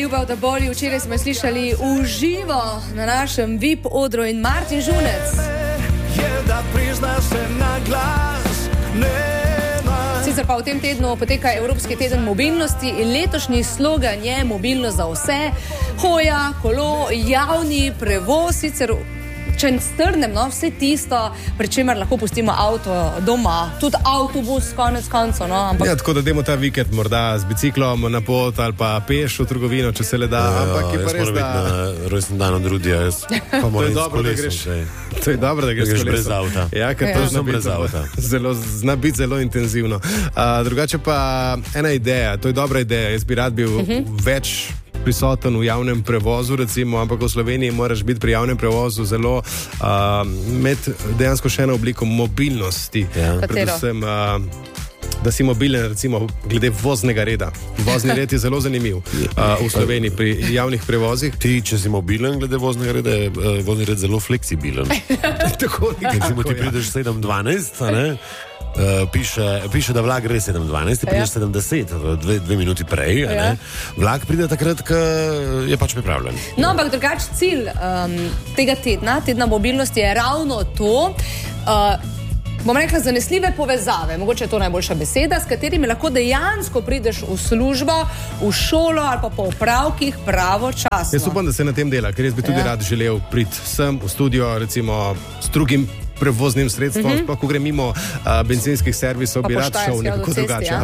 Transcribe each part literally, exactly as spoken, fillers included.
Ljubav da boli, včeraj smo slišali v živo na našem V I P odru in Martin Žunec. Je, da prizna se na glas, ne. Sicer pa v tem tednu poteka Evropski teden mobilnosti in letošnji slogan je mobilnost za vse. Hoja, kolo, javni prevoz, sicer če strnem, no, vse tisto, pri čemer lahko pustimo avto doma, tudi avtobus, konec koncev, no, ampak... Ja, tako da demo ta vikend morda z biciklom na pot ali pa peš v trgovino, če se le da, ja, ampak je pa res, da... Na rojstni dan od Rudija, jaz pa moram iti s kolesom. To je dobro, da greš s kolesom. brez avta. Ja, ker to zna biti zelo, zelo, zna biti zelo intenzivno. Uh, drugače pa ena ideja, to je dobra ideja, jaz bi rad bil uh-huh. več prisoten v javnem prevozu, recimo, ampak v Sloveniji moraš biti pri javnem prevozu zelo uh, med dejansko še eno obliko mobilnosti. Ja. Predvsem, uh, da si mobilen, recimo, glede voznega reda. Vozni red je zelo zanimiv uh, v Sloveniji pri javnih prevozih. Ti, če si mobilen glede voznega reda, je uh, vozni red zelo fleksibilen. Tako, recimo, ti prideš sedem dvanajst, a ne? Uh, piše, piše, da vlak gre sedem dvanajst, ti prideš ja. sedem deset, dve, dve minuti prej, ja. ne? Vlak pride takrat, ko je pač pripravljen. No, ampak drugač cilj um, tega tedna, tedna mobilnosti je ravno to, uh, bom rekla, zanesljive povezave, mogoče je to najboljša beseda, s katerimi lahko dejansko prideš v službo, v šolo ali pa po opravkih pravočasno. Jaz upam, da se na tem dela, ker jaz bi tudi ja. rad želel priti sem v studio, recimo s drugim prevoznim sredstvom, mm-hmm. sploh ko gre mimo uh, bencinskih servisov, bi rad šel nekako drugače. Ja.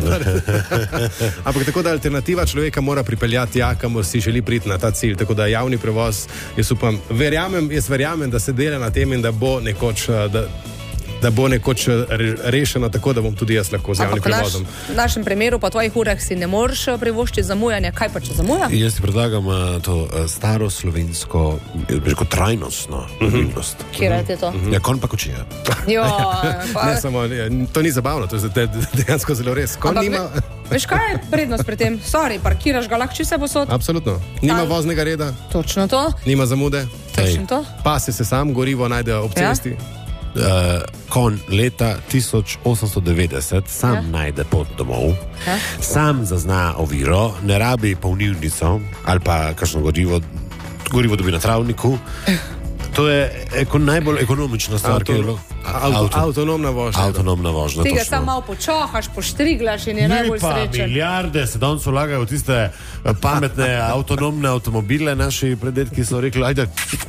Ampak tako da alternativa človeka mora pripeljati tja, kamor si želi priti na ta cilj. Tako da javni prevoz, jaz upam, verjamem, jaz verjamem, da se dela na tem in da bo nekoč, da, da bo nekoč rešeno tako, da bom tudi jaz lahko z javnim prevozom. Naš, v našem primeru pa tvojih urah si ne moreš privoščiti zamujanja. Kaj pa če zamuja? Jaz ti predlagam uh, to uh, staro slovensko, rekel, trajnostno mobilnost. Uh-huh. Kje je to? Uh-huh. Ja, kon pa kočija. Jo, pa... Ne, samo, to ni zabavno, to je dejansko zelo res. Kon Ampak, nima... Veš, kaj je prednost pri tem? Sorry, parkiraš ga lahko vse posod. Absolutno. Nima Tam. voznega reda. Točno to. Nima zamude. Točno to. Pasi se sam, gorivo najde ob cesti. Ja. Uh, kon leta tisoč osemsto devetdeset sam ja. najde pot domov, ja. sam zazna oviro, ne rabi polnilnico ali pa kakšno gorivo, gorivo dobi na travniku. To je eko, najbolj ekonomična stvar, Auto, ki je auto, auto, avtonomna vožnja. Avtonomna vožnja. Tega samo malo počohaš, poštriglaš in je Ni najbolj pa srečen. milijarde se danes vlagajo v tiste pametne avtonomne avtomobile. Naši predetki so rekli, ajde.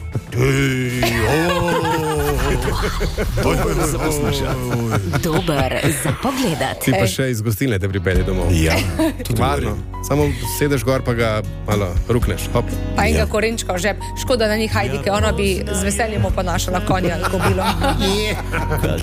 Dober za pogledat. Ti pa še iz gostilne te pripelje domov. Ja, tudi varno. Samo sedeš gor, pa ga malo rukneš. Hop. Pa enega ja. korenčka v žep. Škoda, da ni Hajdike, ona bi z veseljem oponašala konja ali kobilo.